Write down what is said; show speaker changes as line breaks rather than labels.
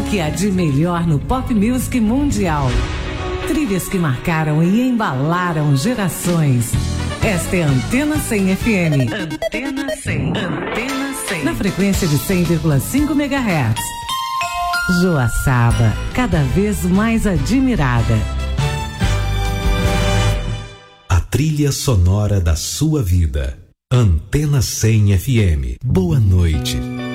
que há de melhor no pop music mundial. Trilhas que marcaram e embalaram gerações. Esta é a Antena 100 FM. Antena 100. Antena 100. Na frequência de 100,5 MHz. Joaçaba, cada vez mais admirada.
A trilha sonora da sua vida. Antena 100 FM. Boa noite.